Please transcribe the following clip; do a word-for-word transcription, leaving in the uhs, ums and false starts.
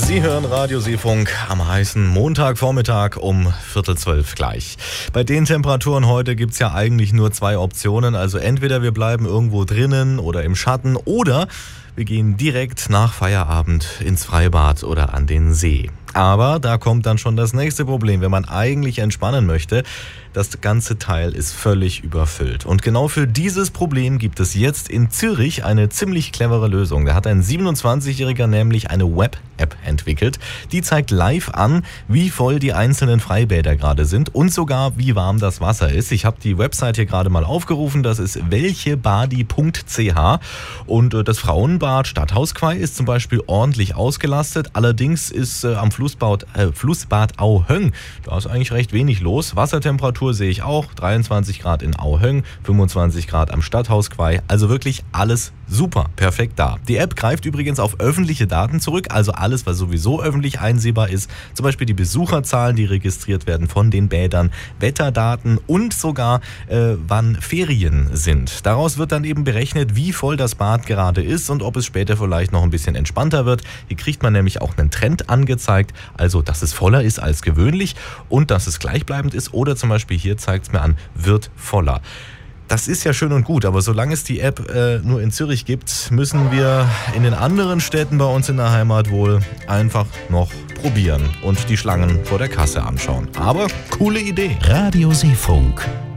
Sie hören Radio Seefunk am heißen Montagvormittag um Viertel zwölf gleich. Bei den Temperaturen heute gibt es ja eigentlich nur zwei Optionen. Also entweder wir bleiben irgendwo drinnen oder im Schatten oder wir gehen direkt nach Feierabend ins Freibad oder an den See. Aber da kommt dann schon das nächste Problem. Wenn man eigentlich entspannen möchte, das ganze Teil ist völlig überfüllt. Und genau für dieses Problem gibt es jetzt in Zürich eine ziemlich clevere Lösung. Da hat ein siebenundzwanzigjähriger nämlich eine Web-App entwickelt. Die zeigt live an, wie voll die einzelnen Freibäder gerade sind und sogar, wie warm das Wasser ist. Ich habe die Website hier gerade mal aufgerufen. Das ist welchebadi punkt c h. Und äh, das Frauenbad Stadthausquai ist zum Beispiel ordentlich ausgelastet. Allerdings ist äh, am Flussbad, äh, Flussbad Auhöng, da ist eigentlich recht wenig los. Wassertemperatur sehe ich auch, dreiundzwanzig Grad in Auhöng, fünfundzwanzig Grad am Stadthausquai. Also wirklich alles super, perfekt da. Die App greift übrigens auf öffentliche Daten zurück, also alles, was sowieso öffentlich einsehbar ist. Zum Beispiel die Besucherzahlen, die registriert werden von den Bädern, Wetterdaten und sogar äh, wann Ferien sind. Daraus wird dann eben berechnet, wie voll das Bad gerade ist und ob es später vielleicht noch ein bisschen entspannter wird. Hier kriegt man nämlich auch einen Trend angezeigt, also dass es voller ist als gewöhnlich und dass es gleichbleibend ist oder zum Beispiel hier zeigt es mir an, wird voller. Das ist ja schön und gut, aber solange es die App äh, nur in Zürich gibt, müssen wir in den anderen Städten bei uns in der Heimat wohl einfach noch probieren und die Schlangen vor der Kasse anschauen. Aber coole Idee. Radio Seefunk,